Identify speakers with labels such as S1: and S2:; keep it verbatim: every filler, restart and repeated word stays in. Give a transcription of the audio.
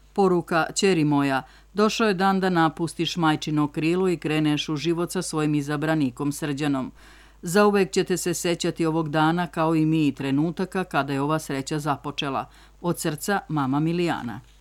S1: Poruka: ćeri moja, došao je dan da napustiš majčino krilo i kreneš u život sa svojim izabranikom Srđanom. Zauvek ćete se sećati ovog dana kao i mi i trenutaka kada je ova sreća započela. Od srca, mama Milijana.